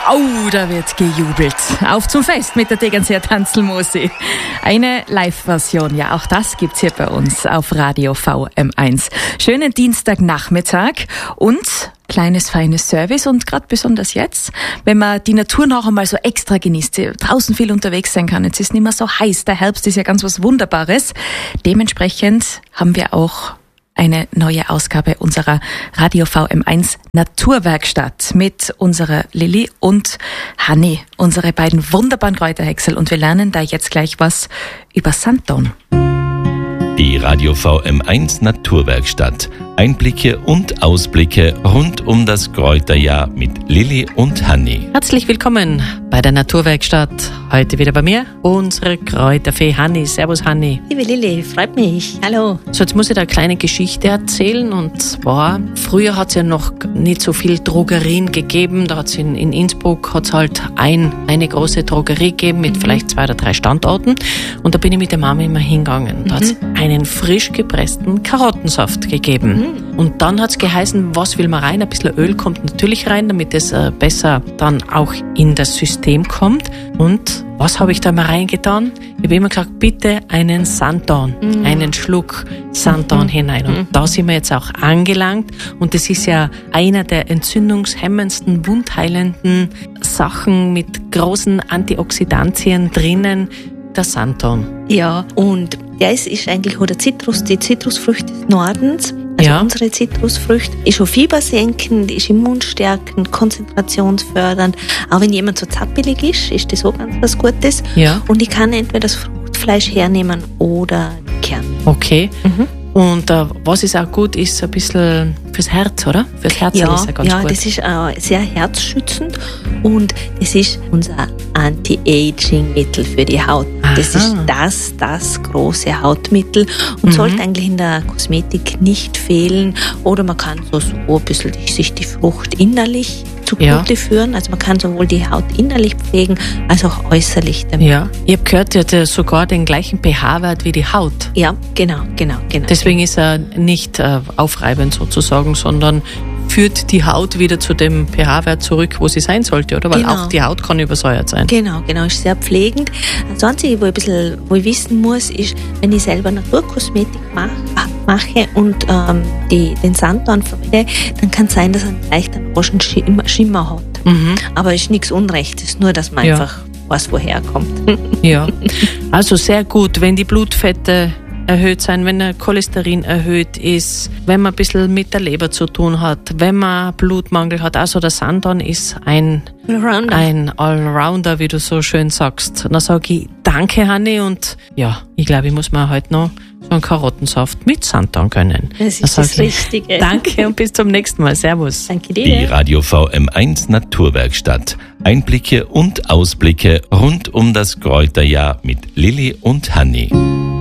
Oh, da wird gejubelt. Auf zum Fest mit der Tegernseer Tanzelmusik. Eine Live-Version, ja, auch das gibt's hier bei uns auf Radio VM1. Schönen Dienstagnachmittag und kleines, feines Service und gerade besonders jetzt, wenn man die Natur noch einmal so extra genießt, draußen viel unterwegs sein kann. Jetzt ist nicht mehr so heiß, der Herbst ist ja ganz was Wunderbares. Dementsprechend haben wir auch eine neue Ausgabe unserer Radio VM1 Naturwerkstatt mit unserer Lilly und Hanni, unsere beiden wunderbaren Kräuterhäcksel. Und wir lernen da jetzt gleich was über Sanddorn. Die Radio VM1 Naturwerkstatt. Einblicke und Ausblicke rund um das Kräuterjahr mit Lilly und Hanni. Herzlich willkommen bei der Naturwerkstatt. Heute wieder bei mir unsere Kräuterfee Hanni. Servus Hanni. Liebe Lilly, freut mich. Hallo. So, jetzt muss ich da eine kleine Geschichte erzählen. Und zwar, früher hat es ja noch nicht so viel Drogerien gegeben. Da hat es in Innsbruck hat's halt eine große Drogerie gegeben mit vielleicht 2 oder 3 Standorten. Und da bin ich mit der Mama immer hingegangen. Da hat es einen frisch gepressten Karottensaft gegeben. Und dann hat es geheißen, was will man rein? Ein bisschen Öl kommt natürlich rein, damit es besser dann auch in das System kommt. Und was habe ich da mal reingetan? Ich habe immer gesagt, bitte einen Sanddorn, einen Schluck Sanddorn hinein. Und da sind wir jetzt auch angelangt. Und das ist ja einer der entzündungshemmendsten, wundheilenden Sachen mit großen Antioxidantien drinnen, der Sanddorn. Ja, und der ist eigentlich die Zitrusfrucht des Nordens. Also unsere Zitrusfrucht ist schon fiebersenkend, ist immunstärkend, konzentrationsfördernd. Auch wenn jemand so zappelig ist das auch ganz was Gutes. Ja. Und ich kann entweder das Fruchtfleisch hernehmen oder die Kerne. Okay. Und was ist auch gut, ist ein bisschen fürs Herz, oder? Fürs Herz ist er ganz gut. Ja, das ist sehr herzschützend und es ist unser Anti-Aging-Mittel für die Haut. Das ist das große Hautmittel und sollte eigentlich in der Kosmetik nicht fehlen. Oder man kann so ein bisschen sich die Frucht innerlich zugute führen. Also man kann sowohl die Haut innerlich pflegen, als auch äußerlich damit. Ja, ich habe gehört, die hat sogar den gleichen pH-Wert wie die Haut. Ja, genau. Deswegen ist er nicht aufreibend sozusagen, sondern führt die Haut wieder zu dem pH-Wert zurück, wo sie sein sollte, oder? Weil auch die Haut kann übersäuert sein. Genau, ist sehr pflegend. Das Einzige, wo ich wissen muss, ist, wenn ich selber Naturkosmetik mache und den Sanddorn verwende, dann kann es sein, dass er einen leichten orangen Schimmer hat. Aber es ist nichts Unrechtes, nur dass man einfach weiß, woher kommt. Ja, also sehr gut, wenn die Blutfette erhöht sein, wenn der Cholesterin erhöht ist, wenn man ein bisschen mit der Leber zu tun hat, wenn man Blutmangel hat. Also der Sanddorn ist ein Allrounder, wie du so schön sagst. Dann sage ich danke, Hanni, und ja, ich glaube, ich muss mir heute noch so einen Karottensaft mit Sanddorn gönnen. Das ist das Richtige. Danke und bis zum nächsten Mal. Servus. Danke dir. Die Radio VM1 Naturwerkstatt. Einblicke und Ausblicke rund um das Kräuterjahr mit Lilly und Hanni.